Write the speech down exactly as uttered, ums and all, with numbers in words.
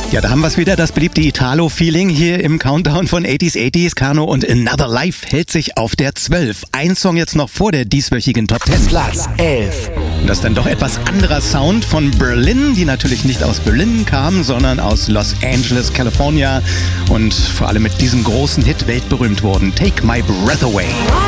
Ja, da haben wir es wieder, das beliebte Italo-Feeling hier im Countdown von achtziger achtziger. Kano und Another Life hält sich auf der zwölf. Ein Song jetzt noch vor der dieswöchigen Top zehn. Platz elf. Das ist dann doch etwas anderer Sound von Berlin, die natürlich nicht aus Berlin kam, sondern aus Los Angeles, California und vor allem mit diesem großen Hit weltberühmt wurden. Take My Breath Away.